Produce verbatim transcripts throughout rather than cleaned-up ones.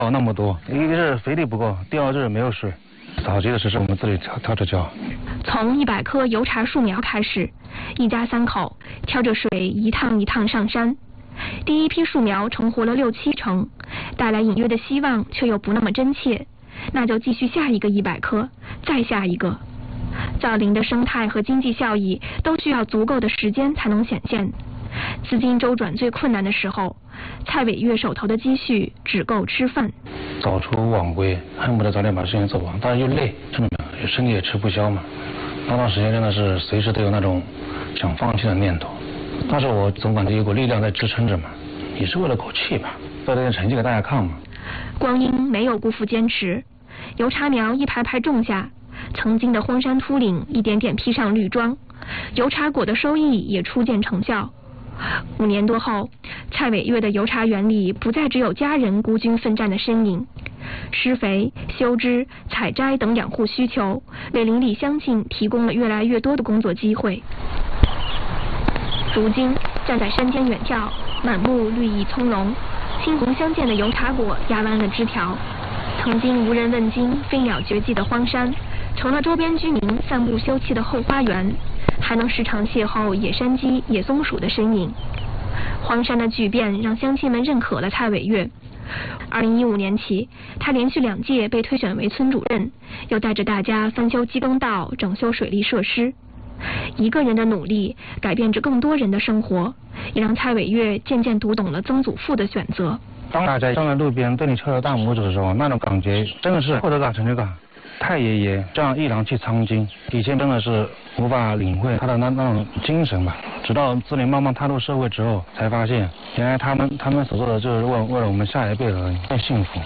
哦，那么多，一个是肥力不够，第二就是没有水。早期的时候我们自己挑挑着浇。 从一百棵油茶树苗开始，一家三口挑着水一趟一趟上山。第一批树苗成活了六七成，带来隐约的希望，却又不那么真切。那就继续下一个一百棵，再下一个。造林的生态和经济效益都需要足够的时间才能显现。资金周转最困难的时候，蔡伟月手头的积蓄只够吃饭。 早出晚归，恨不得早点把事情做完，但是又累，真的身体也吃不消嘛。那段时间真的是随时都有那种想放弃的念头，但是我总感觉有股力量在支撑着嘛，也是为了口气吧，做这点成绩给大家看嘛。 光阴没有辜负坚持，油茶苗一排排种下，曾经的荒山秃岭一点点披上绿装，油茶果的收益也初见成效。五年多后，蔡伟月的油茶园里不再只有家人孤军奋战的身影，施肥、修枝、采摘等养护需求为邻里乡亲提供了越来越多的工作机会。如今站在山间远眺，满目绿意葱茏，青红相间的油茶果压弯了枝条。曾经无人问津、飞鸟绝迹的荒山，成了周边居民散步休憩的后花园，还能时常邂逅野山鸡、野松鼠的身影。荒山的巨变让乡亲们认可了蔡伟月。二零一五年起，他连续两届被推选为村主任，又带着大家翻修机耕道、整修水利设施。一个人的努力改变着更多人的生活，也让蔡伟月渐渐读懂了曾祖父的选择。 当大家站在路边对你敲着大拇指的时候，那种感觉真的是获得感、成就感。太爷爷这样一郎去苍津，以前真的是无法领会他的那那种精神吧。直到自己慢慢踏入社会之后，才发现原来他们他们所做的就是为为了我们下一辈而已，太幸福。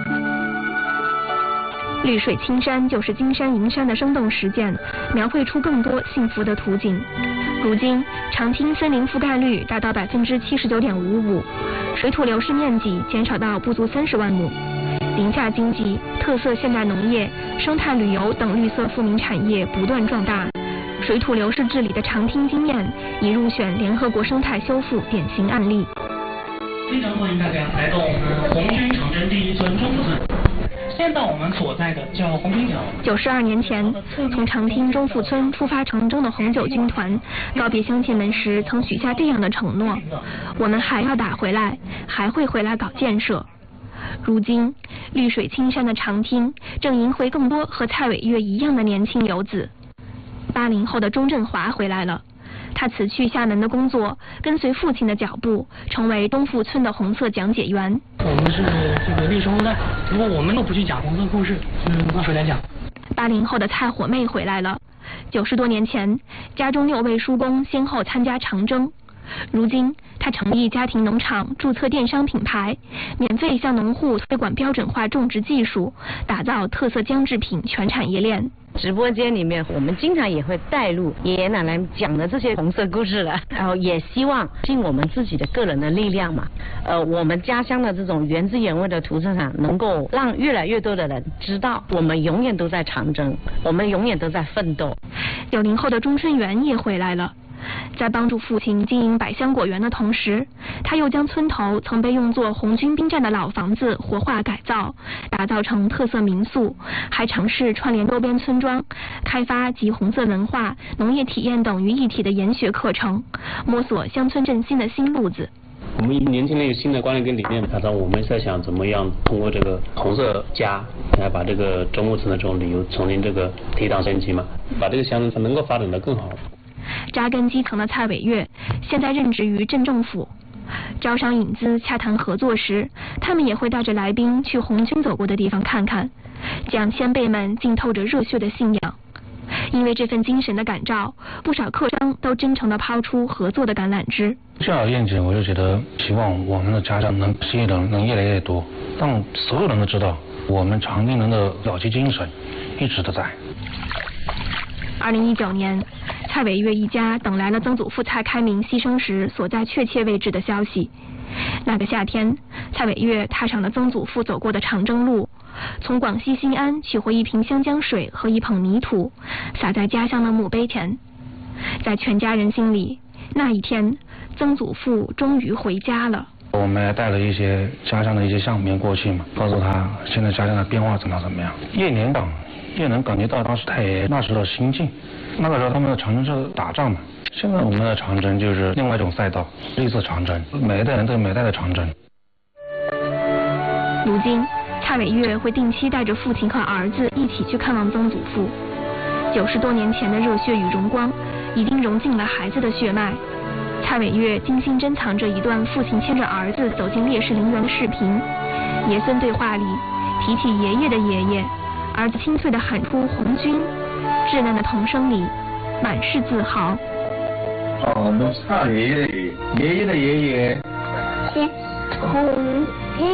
绿水青山就是金山银山的生动实践，描绘出更多幸福的图景。如今，长汀森林覆盖率达到百分之七十九点五五，水土流失面积减少到不足三十万亩。林下经济、特色现代农业、生态旅游等绿色富民产业不断壮大。水土流失治理的长汀经验已入选联合国生态修复典型案例。 非常欢迎大家来到我们红军长征第一村中府村。现在我们所在的叫红军角。 九十二年前，从长汀中富村出发长征的红九军团，告别乡亲们时曾许下这样的承诺：我们还要打回来，还会回来搞建设。如今，绿水青山的长汀正迎回更多和蔡伟月一样的年轻游子。八零后的钟振华回来了，他辞去厦门的工作，跟随父亲的脚步，成为东富村的红色讲解员。 我们是这个历史后代，如果我们都不去讲红色故事，嗯，那谁来讲？ 八零后的蔡火妹回来了，九十多年前，家中六位叔公先后参加长征。如今，他成立家庭农场，注册电商品牌，免费向农户推广标准化种植技术，打造特色姜制品全产业链。 直播间里面，我们经常也会带入爷爷奶奶讲的这些红色故事了，然后也希望尽我们自己的个人的力量嘛，呃，我们家乡的这种原汁原味的土特产，能够让越来越多的人知道，我们永远都在长征，我们永远都在奋斗。 九零后的钟春元也回来了。在帮助父亲经营百香果园的同时，他又将村头曾被用作红军兵站的老房子活化改造，打造成特色民宿，还尝试串联周边村庄，开发集红色文化、农业体验等于一体的研学课程，摸索乡村振兴的新路子。 我们年轻人有新的观念跟理念，打造我们在想怎么样通过这个红色家来把这个中牧村的这种旅游重新这个提档升级嘛，把这个乡村能够发展得更好。 扎根基层的蔡伟月现在任职于镇政府，招商引资洽谈合作时，他们也会带着来宾去红军走过的地方看看，这样先辈们浸透着热血的信仰。因为这份精神的感召，不少客商都真诚地抛出合作的橄榄枝。 这样的愿景，我就觉得希望我们的家乡能吸引的人能越来越多，让所有人都知道我们长汀人的了结精神一直都在。 二零一九年，蔡伟月一家等来了曾祖父蔡开明牺牲时所在确切位置的消息。那个夏天，蔡伟月踏上了曾祖父走过的长征路，从广西新安取回一瓶香江水和一捧泥土，撒在家乡的墓碑前。在全家人心里，那一天，曾祖父终于回家了。 我们还带了一些家乡的一些相片过去嘛，告诉他现在家乡的变化怎么怎么样。叶连岗也能感觉到当时太爷爷那时的心境。那个时候他们的长征是打仗嘛，现在我们的长征就是另外一种赛道，绿色长征，每一代人都有每一代的长征。 如今，蔡伟月会定期带着父亲和儿子一起去看望曾祖父。九十多年前的热血与荣光，已经融进了孩子的血脉。蔡伟月精心珍藏着一段父亲牵着儿子走进烈士陵园的视频。爷孙对话里，提起爷爷的爷爷，儿子清脆地喊出红军，稚嫩的童声里满是自豪。 哦，那是他爷爷的爷爷的爷爷是红军。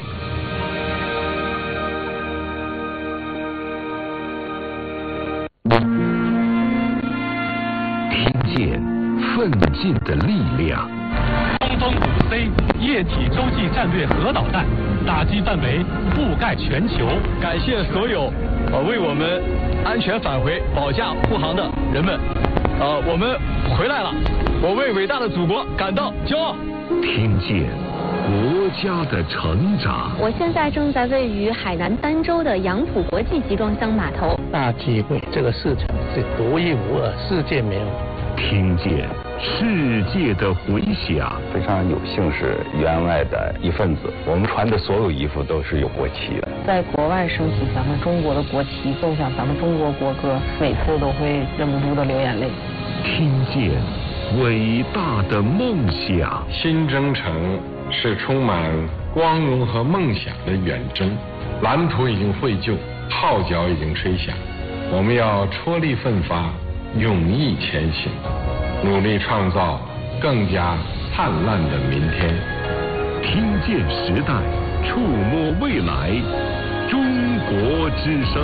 听见奋进的力量。 东风五 C 液体洲际战略核导弹打击范围覆盖全球。 感谢所有呃为我们安全返回保驾护航的人们，呃，我们回来了，我为伟大的祖国感到骄傲。 听见国家的成长。 我现在正在位于海南儋州的杨浦国际集装箱码头。 大机会，这个市场是独一无二，世界没有。 听见世界的回响。 非常有幸是员外的一份子，我们穿的所有衣服都是有国旗的。 在国外升起咱们中国的国旗，奏响咱们中国国歌，每次都会忍不住的流眼泪。 听见伟大的梦想。 新征程是充满光荣和梦想的远征，蓝图已经绘就，号角已经吹响，我们要踔厉奋发，勇毅前行，努力创造更加灿烂的明天。 听见时代，触摸未来，中国之声。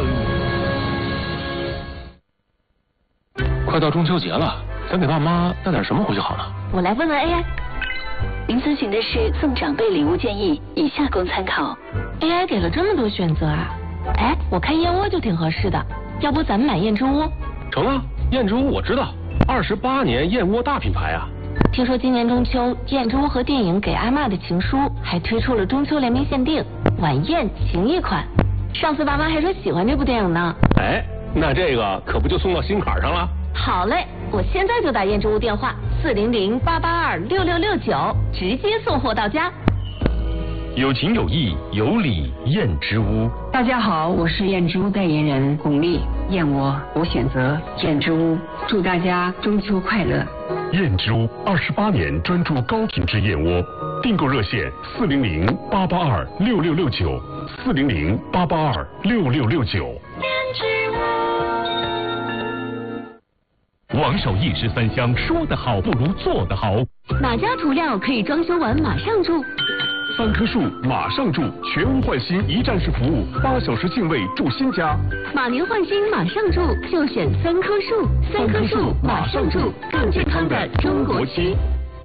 快到中秋节了，咱给爸妈带点什么回去好呢？ 我来问问 A I。您咨询的是送长辈礼物建议，以下供参考。 A I 给了这么多选择啊！哎，我看燕窝就挺合适的，要不咱们买燕之屋？ 成啊，燕之屋我知道，二十八年燕窝大品牌啊。 听说今年中秋，燕之屋和电影《给阿嬷的情书》还推出了中秋联名限定晚宴情谊款。上次爸妈还说喜欢这部电影呢。 哎，那这个可不就送到心坎上了？ 好嘞，我现在就打燕之屋电话四零零八八二六六六九，直接送货到家。 有情有义有礼燕之屋。 大家好，我是燕之屋代言人巩俐。燕窝我选择燕之屋，祝大家中秋快乐。 燕之屋二十八年专注高品质燕窝，订购热线四零零八八二六六六九，四零零八八二六六六九。 燕之屋。 王守义十三香，说得好不如做得好。 哪家涂料可以装修完马上住？ 三棵树马上住，全屋换新一站式服务，八小时净位住新家。 马年换新马上住，就选三棵树。三棵树马上住，更健康的中国区。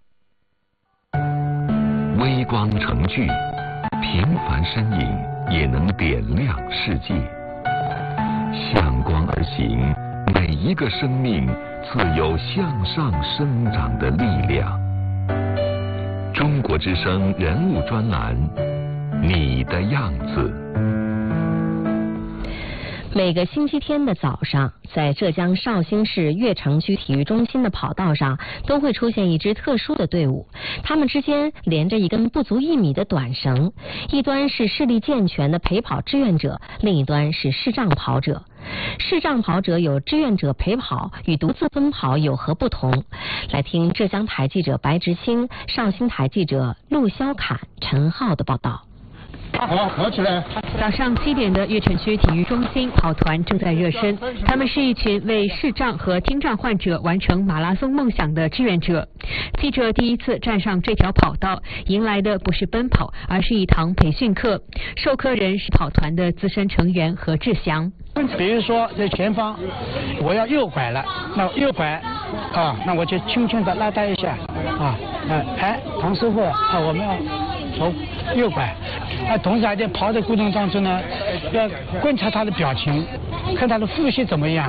微光成炬，平凡身影也能点亮世界。向光而行，每一个生命自有向上生长的力量。中国之声人物专栏，你的样子。 每个星期天的早上，在浙江绍兴市越城区体育中心的跑道上，都会出现一支特殊的队伍。他们之间连着一根不足一米的短绳，一端是视力健全的陪跑志愿者，另一端是视障跑者。视障跑者有志愿者陪跑，与独自奔跑有何不同？来听浙江台记者白直清、绍兴台记者陆肖侃、陈浩的报道。 好，跑起来！ 早上七点的越城区体育中心跑团正在热身，他们是一群为视障和听障患者完成马拉松梦想的志愿者。记者第一次站上这条跑道，迎来的不是奔跑，而是一堂培训课。授课人是跑团的资深成员何志祥。 比如说在前方，我要右拐了，那右拐啊，那我就轻轻的拉他一下啊，哎哎，同时后啊，我们要从右拐，那同时还在跑的过程当中呢，要观察他的表情，看他的呼吸怎么样。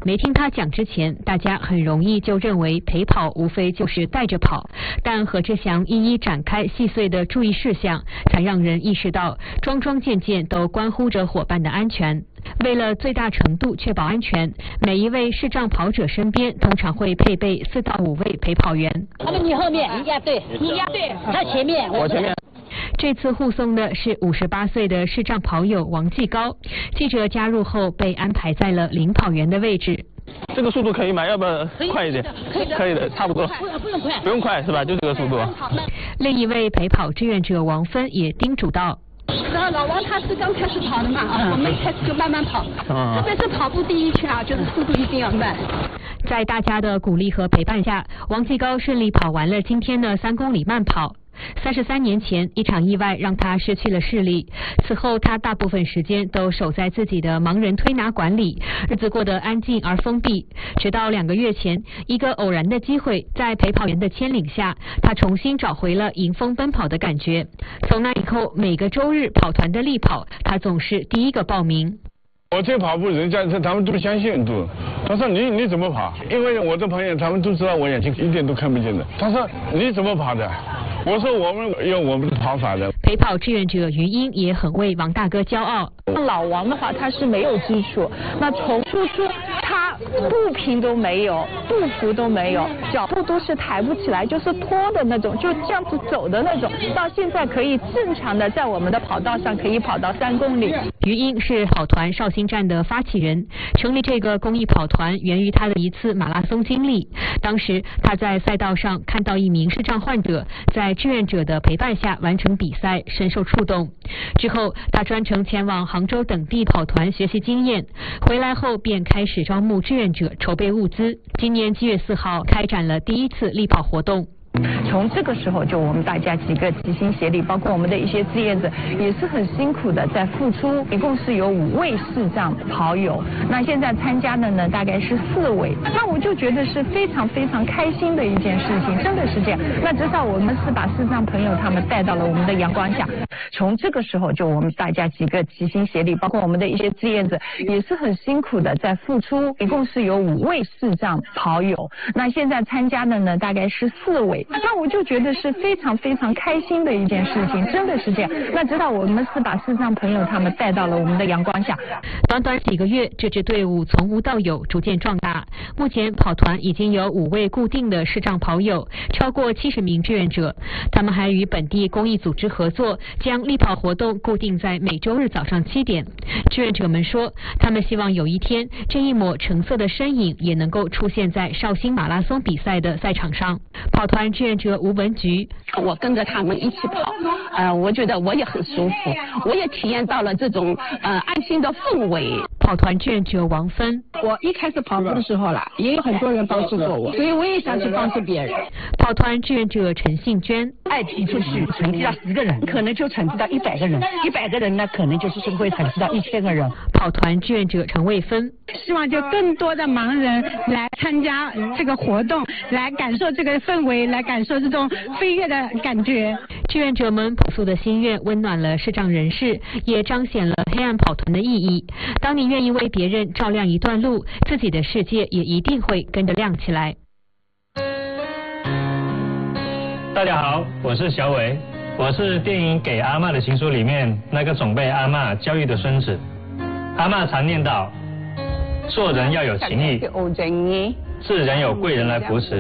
没听他讲之前，大家很容易就认为陪跑无非就是带着跑，但何志祥一一展开细碎的注意事项，才让人意识到桩桩件件都关乎着伙伴的安全。为了最大程度确保安全，每一位视障跑者身边通常会配备四到五位陪跑员。 他们你后面，你压队，你压队，他前面， 我前面。 这次护送的是五十八岁的视障跑友王继高，记者加入后被安排在了领跑员的位置。 这个速度可以吗？要不要快一点？ 可以的， 可以的，差不多。 不用不用快， 不用快是吧？就这个速度。 另一位陪跑志愿者王芬也叮嘱道。 然后老王他是刚开始跑的嘛，啊，我们一开始就慢慢跑，特别是跑步第一圈啊，就是速度一定要慢。 在大家的鼓励和陪伴下，王继高顺利跑完了今天的三公里慢跑。三十三年前，一场意外让他失去了视力。此后，他大部分时间都守在自己的盲人推拿馆里，日子过得安静而封闭。直到两个月前，一个偶然的机会，在陪跑员的牵领下，他重新找回了迎风奔跑的感觉。从那以后，每个周日跑团的力跑，他总是第一个报名。 我这跑步，人家他们都不相信，都他说你你怎么跑？因为我的朋友他们都知道我眼睛一点都看不见的。他说你怎么跑的？我说我们有我们的跑法的。 陪跑志愿者于英也很为王大哥骄傲。 老王的话，他是没有基础，那从初初他步频都没有，步幅都没有，脚步都是抬不起来，就是拖的那种，就这样子走的那种，到现在可以正常的在我们的跑道上可以跑到三公里。 于英是跑团绍兴站的发起人，成立这个公益跑团源于他的一次马拉松经历。当时他在赛道上看到一名视障患者在志愿者的陪伴下完成比赛，深受触动。之后他专程前往杭州等地跑团学习经验，回来后便开始招募志愿者，筹备物资。今年七月四号开展了第一次力跑活动。 从这个时候，就我们大家几个齐心协力，包括我们的一些志愿者，也是很辛苦的在付出。一共是有五位视障跑友，那现在参加的呢大概是四位。那我就觉得是非常非常开心的一件事情，真的是这样。那至少我们是把视障朋友他们带到了我们的阳光下。从这个时候，就我们大家几个齐心协力，包括我们的一些志愿者，也是很辛苦的在付出。一共是有五位视障跑友，那现在参加的呢大概是四位。那我就觉得是非常非常开心的一件事情，真的是这样。那知道我们是把视障朋友他们带到了我们的阳光下。 短短几个月，这支队伍从无到有，逐渐壮大。目前跑团已经有五位固定的视障跑友，超过七十名志愿者。他们还与本地公益组织合作，将力跑活动固定在每周日早上七点。志愿者们说，他们希望有一天，这一抹橙色的身影也能够出现在绍兴马拉松比赛的赛场上。跑团志愿者吴文菊， 我跟着他们一起跑，呃，我觉得我也很舒服，我也体验到了这种呃安心的氛围。 跑团志愿者王芬， 我一开始跑步的时候啦，也有很多人帮助过我，所以我也想去帮助别人。 跑团志愿者陈信娟， 爱提出去成绩到十个人，可能就成绩到一百个人，一百个人呢，可能就是会成绩到一千个人。 跑团志愿者陈卫芬， 希望就更多的盲人来参加这个活动，来感受这个氛围，来感受这种飞跃的感觉。 志愿者们朴素的心愿温暖了视障人士，也彰显了黑暗跑团的意义。当你愿意为别人照亮一段路，自己的世界也一定会跟着亮起来。 大家好，我是小伟，我是电影《给阿嬷的情书》里面那个总被阿嬷教育的孙子。阿嬷常念叨，做人要有情义，自然有贵人来扶持。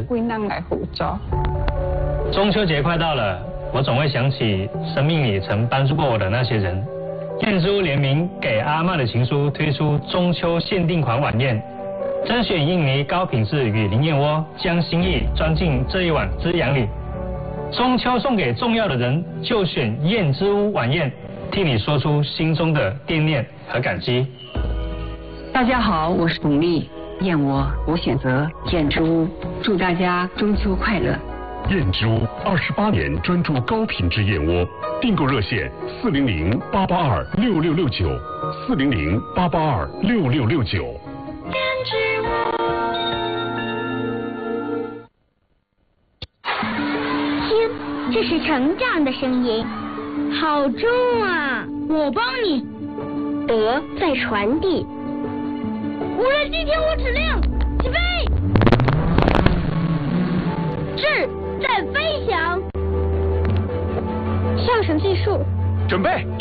中秋节快到了，我总会想起生命里曾帮助过我的那些人。燕之屋联名《给阿嬷的情书》推出中秋限定款晚宴，甄选印尼高品质雨林燕窝，将心意装进这一碗滋养里。中秋送给重要的人，就选燕之屋晚宴，替你说出心中的惦念和感激。 大家好，我是董丽，燕窝我选择燕之屋，祝大家中秋快乐。 燕之屋二十八年专注高品质燕窝，订购热线四零零八八二六六六九，四零零八八二六六六九。 燕之屋。听，这是成长的声音，好重啊！我帮你。德在传递， 无人机听我指令，起飞！是，在飞翔。跳绳计数。 准备。